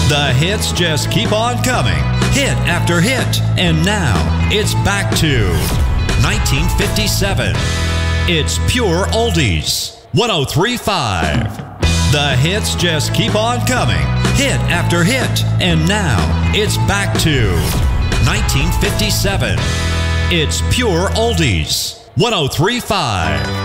The hits just keep on coming, hit after hit. And now, it's back to 1957. It's Pure Oldies, 103.5. The hits just keep on coming, hit after hit. And now, it's back to 1957. It's Pure Oldies, 103.5.